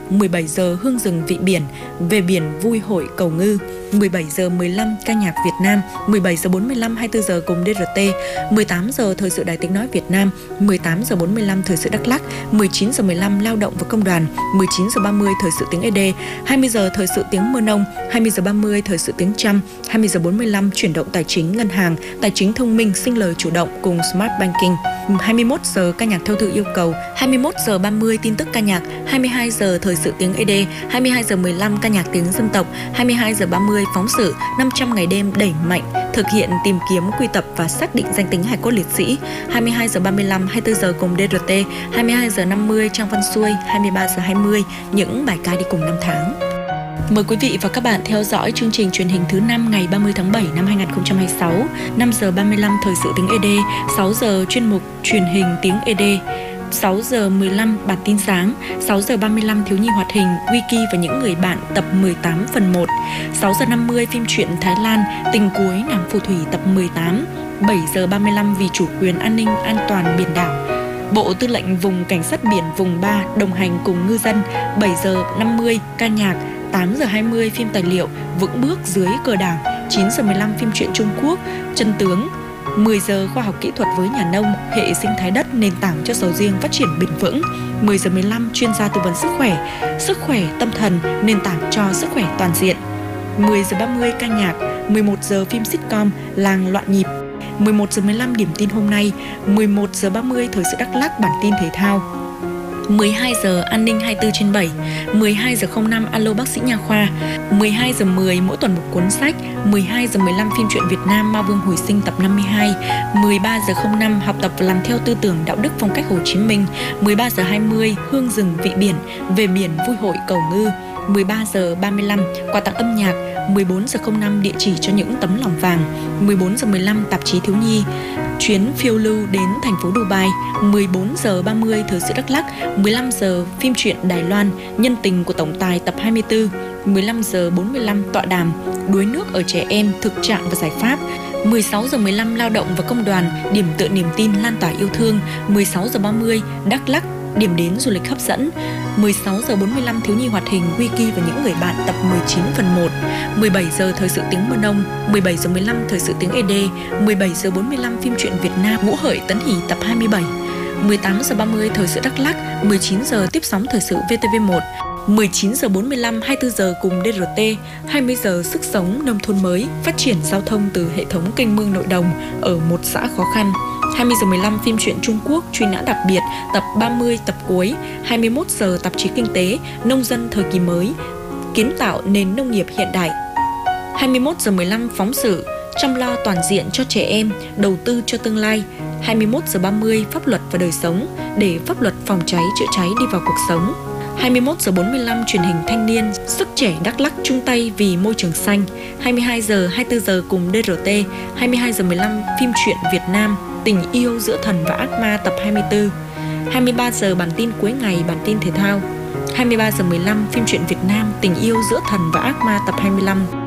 17 giờ Hương rừng vị biển, về biển vui hội cầu ngư. 17 giờ 15 ca nhạc Việt Nam, 17 giờ 45 24 giờ cùng DRT, 18 giờ thời sự Đài Tiếng nói Việt Nam, 18 giờ 45 thời sự Đắk Lắk, 19 giờ 15 lao động và công đoàn, 19 giờ 30 thời sự tiếng ED, 20 giờ thời sự tiếng Mơ Nông, 20 giờ 30 thời sự tiếng Chăm, 20 giờ 45 chuyển động tài chính ngân hàng, tài chính thông minh sinh lời chủ động cùng Smart Banking. 21 giờ ca nhạc theo thư yêu cầu, 21 giờ 30 tin tức ca nhạc, 22 giờ thời sự tiếng ED, 22 giờ 15 ca nhạc tiếng dân tộc, 22 giờ 30 phóng sự 500 ngày đêm đẩy mạnh thực hiện tìm kiếm, quy tập và xác định danh tính hài cốt liệt sĩ, 22 giờ 35 24 giờ cùng DRT, 22 giờ 50 Trang Văn Xuôi, 23 giờ 20 những bài ca đi cùng năm tháng. Mời quý vị và các bạn theo dõi chương trình truyền hình thứ 5 ngày 30 tháng 7 năm 2026, 5 giờ 35 thời sự tiếng ED, 6 giờ chuyên mục truyền hình tiếng ED, 6 giờ 15 bản tin sáng, 6 giờ 35 thiếu nhi hoạt hình, Wiki và những người bạn tập 18 phần 1, 6 giờ 50 phim truyện Thái Lan, tình cuối nàng phù thủy tập 18, 7 giờ 35 vì chủ quyền an ninh an toàn biển đảo. Bộ Tư lệnh Vùng Cảnh sát biển vùng 3 đồng hành cùng ngư dân, 7 giờ 50 ca nhạc, 8 giờ 20 phim tài liệu Vững bước dưới cờ đảng, 9 giờ 15 phim truyện Trung Quốc Chân tướng, 10 giờ khoa học kỹ thuật với nhà nông, hệ sinh thái đất nền tảng cho sầu riêng phát triển bền vững, 10 giờ 15 chuyên gia tư vấn sức khỏe tâm thần nền tảng cho sức khỏe toàn diện, 10 giờ 30 ca nhạc, 11 giờ phim sitcom Làng loạn nhịp, 11 giờ 15 điểm tin hôm nay, 11 giờ 30 thời sự Đắk Lắk bản tin thể thao, 12 giờ an ninh 24/7, 12 giờ 05 alo bác sĩ nha khoa, 12 giờ 10 mỗi tuần một cuốn sách, 12 giờ 15 phim truyện Việt Nam Ma Vương hồi sinh tập 52, 13 giờ 05 học tập và làm theo tư tưởng đạo đức phong cách Hồ Chí Minh, 13 giờ 20 Hương rừng vị biển, về biển vui hội cầu ngư, 13 giờ 35 quà tặng âm nhạc, 14 giờ 05 địa chỉ cho những tấm lòng vàng, 14 giờ 15 tạp chí thiếu nhi chuyến phiêu lưu đến thành phố Dubai, 14 giờ 30 thời sự Đắk Lắk, 15 giờ phim truyện Đài Loan nhân tình của tổng tài tập 24, 15 giờ 45 tọa đàm đuối nước ở trẻ em thực trạng và giải pháp, 16 giờ 15 lao động và công đoàn điểm tựa niềm tin lan tỏa yêu thương, 16 giờ 30 Đắk Lắk điểm đến du lịch hấp dẫn, 16 giờ 45 thiếu nhi hoạt hình Wiki và những người bạn tập 19 phần 1, 17 giờ thời sự tiếng Mơ Nông, 17 giờ 15 thời sự tiếng ED, 17 giờ 45 phim truyện Việt Nam Ngũ Hợi Tấn Hỷ tập 27, 18 giờ 30 thời sự Đắk Lắk, 19 giờ tiếp sóng thời sự VTV1, 19 giờ 45 24 giờ cùng DRT, 20 giờ sức sống nông thôn mới, phát triển giao thông từ hệ thống kênh mương nội đồng ở một xã khó khăn. 20 giờ 15 phim truyện Trung Quốc truy nã đặc biệt tập 30 tập cuối, 21 giờ tạp chí kinh tế nông dân thời kỳ mới, kiến tạo nền nông nghiệp hiện đại. 21 giờ 15 phóng sự chăm lo toàn diện cho trẻ em, đầu tư cho tương lai. 21 giờ 30 pháp luật và đời sống để pháp luật phòng cháy chữa cháy đi vào cuộc sống. 21 giờ 45 truyền hình thanh niên, sức trẻ Đắk Lắk chung tay vì môi trường xanh. 22 giờ 24 giờ cùng DRT, 22 giờ 15 phim truyện Việt Nam, tình yêu giữa thần và ác ma tập 24. 23 giờ bản tin cuối ngày, bản tin thể thao. 23 giờ 15 phim truyện Việt Nam, tình yêu giữa thần và ác ma tập 25.